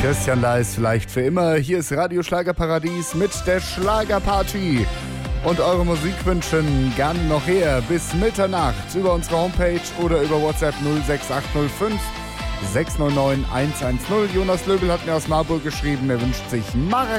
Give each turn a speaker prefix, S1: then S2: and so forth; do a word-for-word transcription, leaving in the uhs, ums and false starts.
S1: Christian Leis vielleicht für immer. Hier ist Radio Schlagerparadies mit der Schlagerparty. Und eure Musikwünschen gerne noch her bis Mitternacht über unsere Homepage oder über WhatsApp null sechs acht null fünf sechs neun neun eins eins null. Jonas Löbel hat mir aus Marburg geschrieben, er wünscht sich Marrakesch.